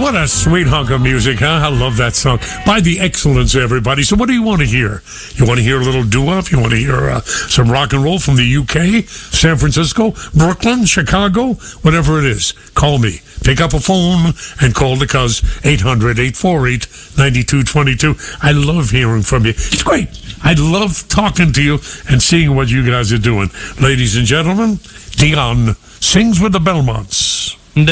What a sweet hunk of music, huh? I love that song. By the Excellence, everybody. So what do you want to hear? You want to hear a little doo-wop? You want to hear some rock and roll from the UK, San Francisco, Brooklyn, Chicago, whatever it is? Call me. Pick up a phone and call the cuz 800-848-9222. I love hearing from you. It's great. I love talking to you and seeing what you guys are doing. Ladies and gentlemen, Dion sings with the Belmonts.